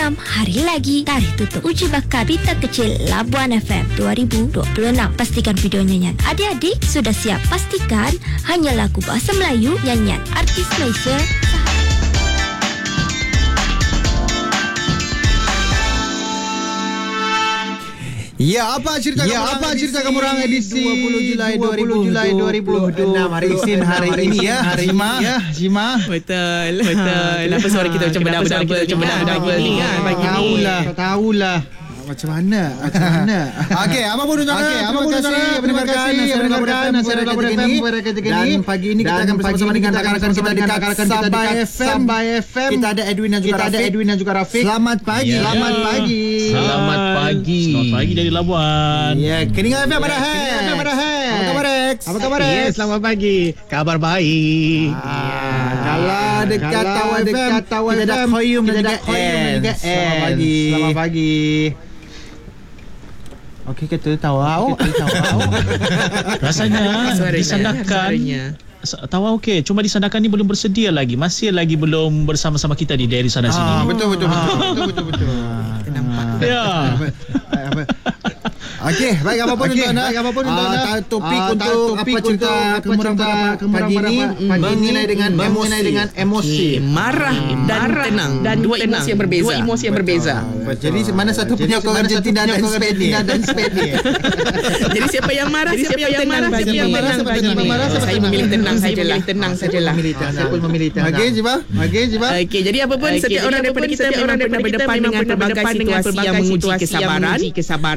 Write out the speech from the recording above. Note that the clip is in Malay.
hari lagi. Tarikh tutup uji bakat Pita Kecil Labuan FM 2026. Pastikan video nyanyian adik-adik sudah siap. Pastikan hanya lagu bahasa Melayu, nyanyian artis Malaysia. Ya, apa cerita kamu orang edisi 20 Julai 2026 hari Isnin hari ini ya. Jima. Betul. Kenapa suara kita macam berdabel ni kan pagi ni? Tahulah. Macam mana? Okey, apa pun terima kasih mendengarkan Nasihat Labuan FM ketika ini. Dan pagi ini kita akan bersama-sama dengan rakan-rakan kita dekat Sabah FM. Kita ada Edwin dan juga Rafiq. Selamat pagi. Selamat pagi dari Labuan. Ya, Keningan FM ada Rex. Apa khabar Rex? Selamat pagi. Kabar baik. Kalau dekat Tawa FM kita ada Koyum dan juga Selamat pagi. Okey, kata Tawau. Rasanya disandarkan. Tawa okey, cuma disandarkan ni belum bersedia lagi. Masih lagi belum bersama-sama kita di daerah sana sini. Betul. Nampak. Ya. Okey, baik apa pun topik untuk apa cerita kemurang pagi ini mengenai dengan emosi, marah dan tenang, dan dua emosi yang berbeza. Jadi mana satu punya kau Argentina dan Spain ni. Jadi siapa yang marah, siapa yang tenang bagi saya memilih tenang sajalah. Saya pun memilih tenang. Okey, Jiba. Okey, jadi apa pun setiap orang daripada kita memang pernah berdepan dengan pelbagai situasi yang menguji kesabaran.